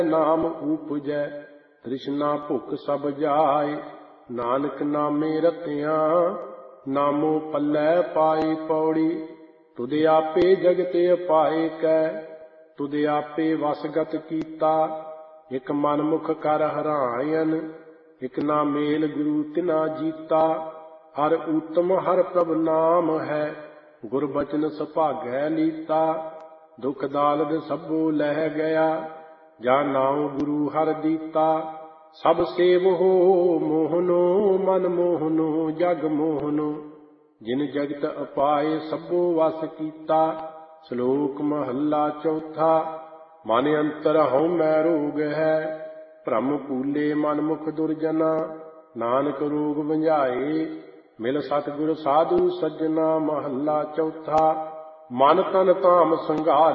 ਨਾਮ ਊਪਜੈ। ਤ੍ਰਿਸ਼ਨਾ ਭੁਖ ਸਭ ਜਾਏ, ਨਾਨਕ ਨਾਮੇ ਰਤਿਆਂ। ਨਾਮੋ ਪੱਲੇ ਪਾਏ ਪੌੜੀ, ਤੁਧ ਆਪੇ ਜਗਤ ਅਪਾਏ ਕੈ। ਤੁਧ ਆਪੇ ਵਸਗਤ ਕੀਤਾ, ਇਕ ਮਨ ਮੁਖ ਕਰ ਹਰਾਇਨ। ਇਕ ਨਾ ਮੇਲ ਗੁਰੂ ਤਿਨਾ ਜੀਤਾ, ਹਰ ਊਤਮ ਹਰ ਪ੍ਰਭ ਨਾਮ ਹੈ। ਗੁਰ ਬਚਨ ਸੁਭਾਗੈ ਲੀਤਾ, ਦੁਖ ਦਾਲਦ ਸਭੋ ਲਹਿ ਗਿਆ। ਜਾ ਨਾਉ ਗੁਰੂ ਹਰਿ ਦੀਤਾ, ਸਭ ਸੇਵਹੁ ਮੋਹਨੋ। ਮਨ ਮੋਹਨੋ ਜਗ ਮੋਹਨੋ, ਜਿਨ ਜਗਤ ਅਪਾਏ ਸਭੋ ਵਸ ਕੀਤਾ। ਸ਼ਲੋਕ ਮਹੱਲਾ ਚੌਥਾ। ਮਨ ਅੰਤਰ ਹਉ ਮੈ ਰੋਗ ਹੈ, ਭ੍ਰਮ ਭੂਲੇ ਮਨ ਮੁਖ ਦੁਰਜਨਾ। ਨਾਨਕ ਰੋਗ ਵੰਝਾਏ, ਮਿਲ ਸਤਿਗੁਰ ਸਾਧੂ ਸੱਜਣਾ। ਮਹੱਲਾ ਚੌਥਾ। ਮਨ ਤਨ ਧਾਮ ਸੰਘਾਰ